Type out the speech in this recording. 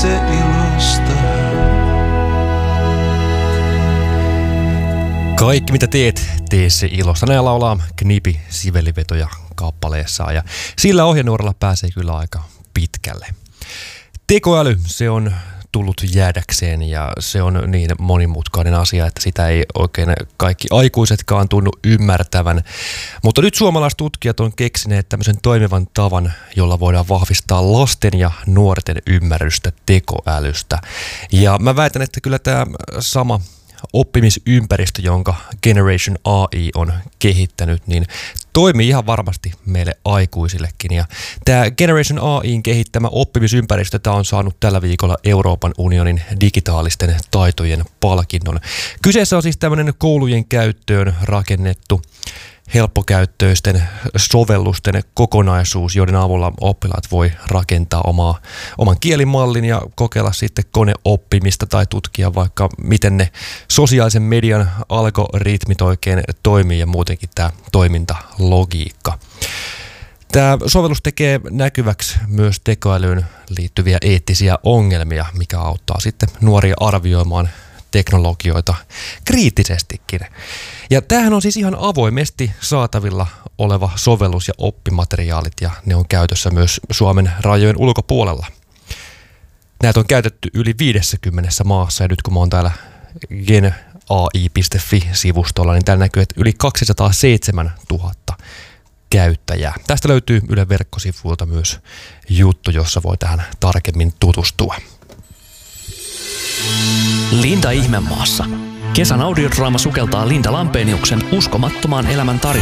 se ilosta. Kaikki mitä teet, tee se ilosta. Näin laulaa Knipi Sivelivetoja kappaleessaan ja sillä ohjenuoralla pääsee kyllä aika pitkälle. Tekoäly, se on tullut jäädäkseen ja se on niin monimutkainen asia, että sitä ei oikein kaikki aikuisetkaan tunnu ymmärtävän. Mutta nyt suomalaiset tutkijat on keksineet tämmöisen toimivan tavan, jolla voidaan vahvistaa lasten ja nuorten ymmärrystä tekoälystä. Ja mä väitän, että kyllä tämä sama oppimisympäristö, jonka Generation AI on kehittänyt, niin toimii ihan varmasti meille aikuisillekin. Ja tämä Generation AI:n kehittämä oppimisympäristö, tämä on saanut tällä viikolla Euroopan unionin digitaalisten taitojen palkinnon. Kyseessä on siis tämmöinen koulujen käyttöön rakennettu helppokäyttöisten sovellusten kokonaisuus, joiden avulla oppilaat voi rakentaa oman kielimallin ja kokeilla sitten koneoppimista tai tutkia vaikka miten ne sosiaalisen median algoritmit oikein toimii ja muutenkin tämä toimintalogiikka. Tämä sovellus tekee näkyväksi myös tekoälyyn liittyviä eettisiä ongelmia, mikä auttaa sitten nuoria arvioimaan teknologioita kriittisestikin. Ja tämähän on siis ihan avoimesti saatavilla oleva sovellus ja oppimateriaalit ja ne on käytössä myös Suomen rajojen ulkopuolella. Näitä on käytetty yli 50 maassa ja nyt kun mä oon täällä genai.fi-sivustolla, niin täällä näkyy, että yli 207 000 käyttäjää. Tästä löytyy Ylen verkkosivuilta myös juttu, jossa voi tähän tarkemmin tutustua. Linda ihmemaassa. Kesän audiodraama sukeltaa Linda Lampeniuksen uskomattomaan elämän tarinaan.